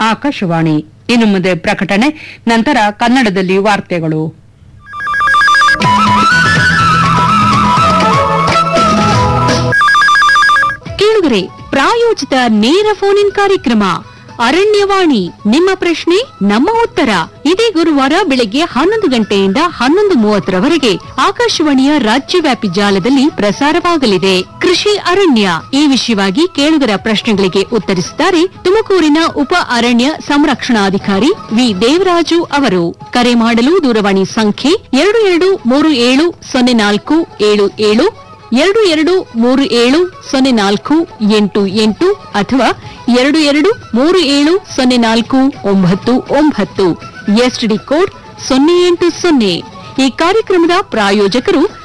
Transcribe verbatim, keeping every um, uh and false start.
ಆಕಾಶವಾಣಿ. ಇನ್ನು ಮುಂದೆ ಪ್ರಕಟಣೆ, ನಂತರ ಕನ್ನಡದಲ್ಲಿ ವಾರ್ತೆಗಳು. ಕೇಳುಗರೆ, ಪ್ರಾಯೋಜಿತ ನೇರ ಫೋನ್ ಇನ್ ಕಾರ್ಯಕ್ರಮ ಅರಣ್ಯವಾಣಿ. ನಿಮ್ಮ ಪ್ರಶ್ನೆ ನಮ್ಮ ಉತ್ತರ ಇದೇ ಗುರುವಾರ ಬೆಳಗ್ಗೆ ಹನ್ನೊಂದು ಗಂಟೆಯಿಂದ ಹನ್ನೊಂದು ಮೂವತ್ತರವರೆಗೆ ಆಕಾಶವಾಣಿಯ ರಾಜ್ಯವ್ಯಾಪಿ ಜಾಲದಲ್ಲಿ ಪ್ರಸಾರವಾಗಲಿದೆ. ಕೃಷಿ ಅರಣ್ಯ ಈ ವಿಷಯವಾಗಿ ಕೇಳುಗರ ಪ್ರಶ್ನೆಗಳಿಗೆ ಉತ್ತರಿಸಿದ್ದಾರೆ ತುಮಕೂರಿನ ಉಪ ಅರಣ್ಯ ಸಂರಕ್ಷಣಾಧಿಕಾರಿ ವಿ ದೇವರಾಜು ಅವರು. ಕರೆ ಮಾಡಲು ದೂರವಾಣಿ ಸಂಖ್ಯೆ ಎರಡು ಎರಡು ಮೂರು ಏಳು ಸೊನ್ನೆ ನಾಲ್ಕು ಏಳು ಏಳು ಎರಡು ಎರಡು ಮೂರು ಏಳು ಸೊನ್ನೆ ನಾಲ್ಕು ಎಂಟು ಎಂಟು ಅಥವಾ ಎರಡು ಎರಡು ಮೂರು ಏಳು ಸೊನ್ನೆ ನಾಲ್ಕು ಒಂಬತ್ತು ಒಂಬತ್ತು ಎಸ್ಟಿಡಿ ಕೋಡ್ ಸೊನ್ನೆ ಎಂಟು ಸೊನ್ನೆ. ಈ ಕಾರ್ಯಕ್ರಮದ ಪ್ರಾಯೋಜಕರು